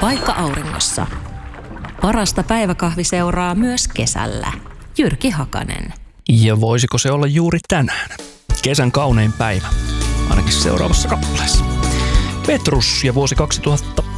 Paikka auringossa. Parasta päiväkahvi seuraa myös kesällä. Jyrki Hakanen. Ja voisiko se olla juuri tänään? Kesän kaunein päivä. Ainakin seuraavassa kappaleessa. Petrus ja vuosi 2000.